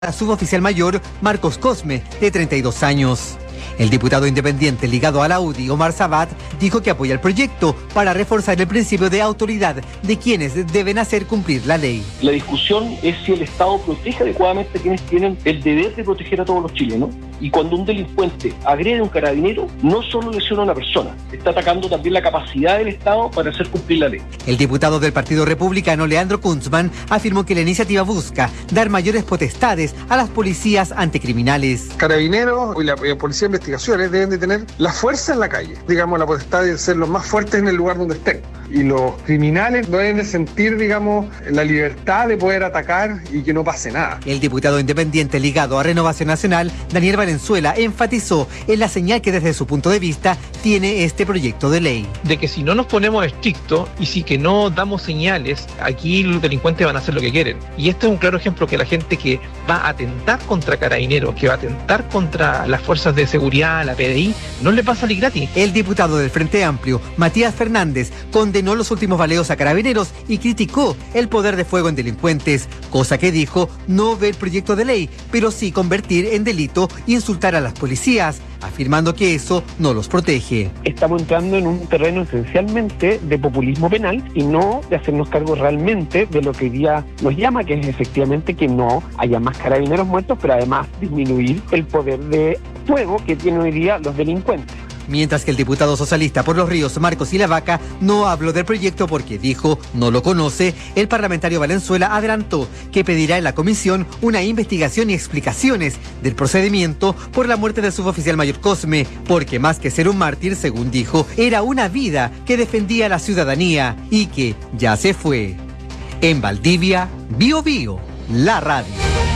Suboficial mayor Marcos Cosme, de 32 años. El diputado independiente ligado a la UDI, Omar Sabat, dijo que apoya el proyecto para reforzar el principio de autoridad de quienes deben hacer cumplir la ley. La discusión es si el Estado protege adecuadamente a quienes tienen el deber de proteger a todos los chilenos. Y cuando un delincuente agrede a un carabinero, no solo lesiona a una persona, está atacando también la capacidad del Estado para hacer cumplir la ley. El diputado del Partido Republicano, Leandro Kunzman, afirmó que la iniciativa busca dar mayores potestades a las policías anticriminales. Carabineros y la policía de investigaciones deben de tener la fuerza en la calle, digamos, la potestad de ser los más fuertes en el lugar donde estén. Y los criminales no deben de sentir, digamos, la libertad de poder atacar y que no pase nada. El diputado independiente ligado a Renovación Nacional, Daniel Valenzuela, enfatizó en la señal que desde su punto de vista tiene este proyecto de ley. De que si no nos ponemos estrictos y si que no damos señales, aquí los delincuentes van a hacer lo que quieren. Y este es un claro ejemplo que la gente que va a atentar contra carabineros, que va a atentar contra las fuerzas de seguridad, la PDI, no le pasa ni gratis. El diputado del Frente Amplio, Matías Fernández, condenó los últimos baleos a carabineros y criticó el poder de fuego en delincuentes, cosa que dijo no ve el proyecto de ley, pero sí convertir en delito insultar a las policías, afirmando que eso no los protege. Estamos entrando en un terreno esencialmente de populismo penal y no de hacernos cargo realmente de lo que hoy día nos llama, que es efectivamente que no haya más carabineros muertos, pero además disminuir el poder de fuego que tienen hoy día los delincuentes. Mientras que el diputado socialista por Los Ríos, Marcos Ilavaca, no habló del proyecto porque dijo no lo conoce, el parlamentario Valenzuela adelantó que pedirá en la comisión una investigación y explicaciones del procedimiento por la muerte del suboficial mayor Cosme, porque más que ser un mártir, según dijo, era una vida que defendía a la ciudadanía y que ya se fue. En Valdivia, Bío Bío, la radio.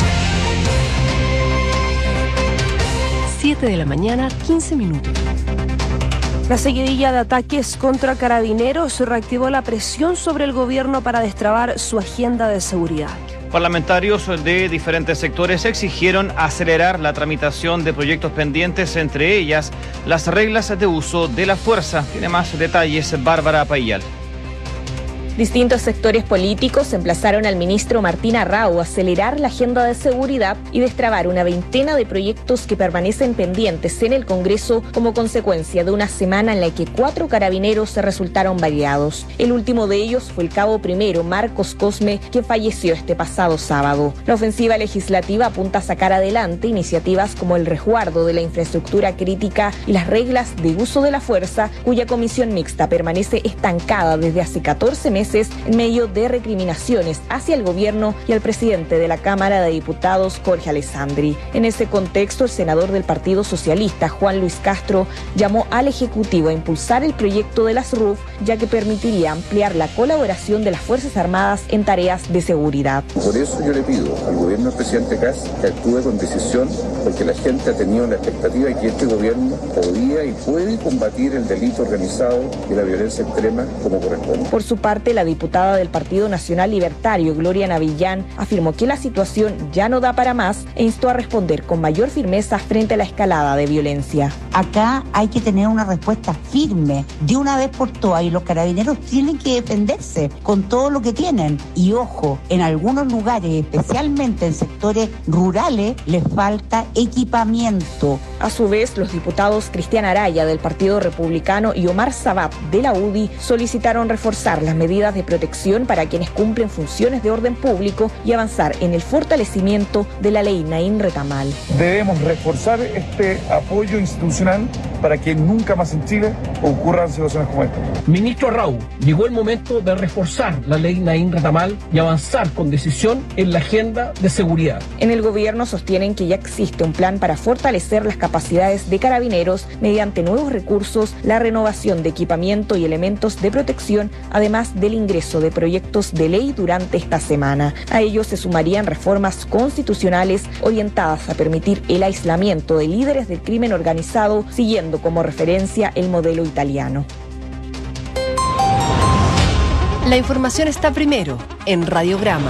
7 de la mañana, 15 minutos. La seguidilla de ataques contra carabineros reactivó la presión sobre el gobierno para destrabar su agenda de seguridad. Parlamentarios de diferentes sectores exigieron acelerar la tramitación de proyectos pendientes, entre ellas las reglas de uso de la fuerza. Tiene más detalles Bárbara Payal. Distintos sectores políticos emplazaron al ministro Martín Arrau a acelerar la agenda de seguridad y destrabar una veintena de proyectos que permanecen pendientes en el Congreso como consecuencia de una semana en la que 4 carabineros resultaron baleados. El último de ellos fue el cabo primero, Marcos Cosme, que falleció este pasado sábado. La ofensiva legislativa apunta a sacar adelante iniciativas como el resguardo de la infraestructura crítica y las reglas de uso de la fuerza, cuya comisión mixta permanece estancada desde hace 14 meses en medio de recriminaciones hacia el gobierno y al presidente de la Cámara de Diputados, Jorge Alessandri. En ese contexto, el senador del Partido Socialista, Juan Luis Castro, llamó al Ejecutivo a impulsar el proyecto de las RUF, ya que permitiría ampliar la colaboración de las Fuerzas Armadas en tareas de seguridad. Por eso yo le pido al gobierno del presidente Kast que actúe con decisión, porque la gente ha tenido la expectativa de que este gobierno podía y puede combatir el delito organizado y la violencia extrema como corresponde. Por su parte, la diputada del Partido Nacional Libertario, Gloria Navillán, afirmó que la situación ya no da para más e instó a responder con mayor firmeza frente a la escalada de violencia. Acá hay que tener una respuesta firme, de una vez por todas, y los carabineros tienen que defenderse con todo lo que tienen. Y ojo, en algunos lugares, especialmente en sectores rurales, les falta equipamiento. A su vez, los diputados Cristian Araya del Partido Republicano y Omar Sabat de la UDI solicitaron reforzar las medidas de protección para quienes cumplen funciones de orden público y avanzar en el fortalecimiento de la ley Naín Retamal. Debemos reforzar este apoyo institucional para que nunca más en Chile ocurran situaciones como esta. Ministro Arrau, llegó el momento de reforzar la ley Naín Retamal y avanzar con decisión en la agenda de seguridad. En el gobierno sostienen que ya existe un plan para fortalecer las capacidades de carabineros mediante nuevos recursos, la renovación de equipamiento y elementos de protección, además del ingreso de proyectos de ley durante esta semana. A ellos se sumarían reformas constitucionales orientadas a permitir el aislamiento de líderes del crimen organizado, siguiendo como referencia el modelo italiano. La información está primero en Radiograma.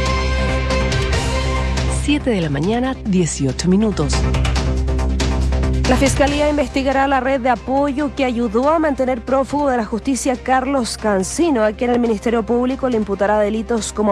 7 de la mañana, 18 minutos. La Fiscalía investigará la red de apoyo que ayudó a mantener prófugo de la justicia Carlos Cancino, a quien el Ministerio Público le imputará delitos como